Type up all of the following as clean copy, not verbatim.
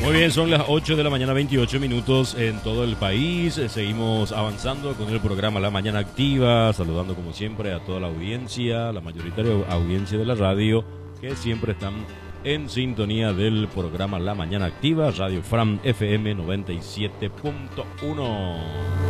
Muy bien, son las 8 de la mañana, 28 minutos en todo el país. Seguimos avanzando con el programa La Mañana Activa, saludando como siempre a toda la audiencia, la mayoritaria audiencia de la radio, que siempre están en sintonía del programa La Mañana Activa, Radio Fram FM 97.1.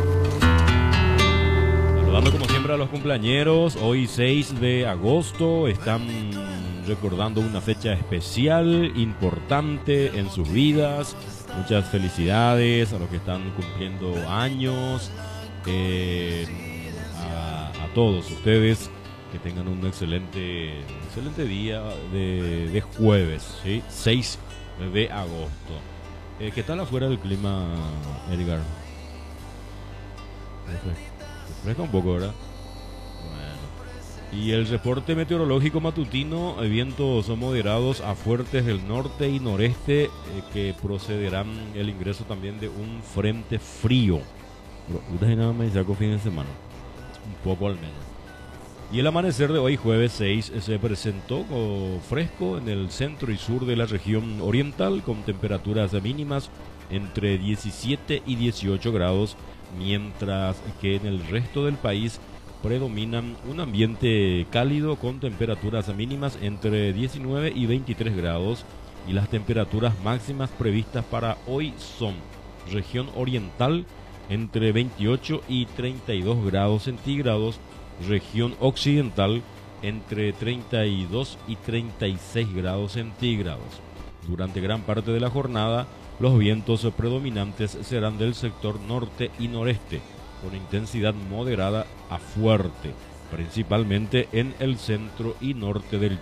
Saludando como siempre a los cumpleañeros, hoy 6 de agosto, están recordando una fecha especial, importante en sus vidas. Muchas felicidades a los que están cumpliendo años, a todos ustedes que tengan un excelente día de jueves, ¿sí? 6 de agosto. ¿Qué tal afuera del clima, Edgar? Refresca un poco, ¿verdad? Y el reporte meteorológico matutino, vientos moderados a fuertes del norte y noreste, que procederán el ingreso también de un frente frío. Nada más saco fin de semana, un poco al menos. Y el amanecer de hoy, jueves 6, se presentó fresco en el centro y sur de la región oriental, con temperaturas mínimas entre 17 y 18 grados, mientras que en el resto del país predominan un ambiente cálido con temperaturas mínimas entre 19 y 23 grados, y las temperaturas máximas previstas para hoy son: región oriental entre 28 y 32 grados centígrados, región occidental entre 32 y 36 grados centígrados. Durante gran parte de la jornada, los vientos predominantes serán del sector norte y noreste, con intensidad moderada a fuerte, principalmente en el centro y norte del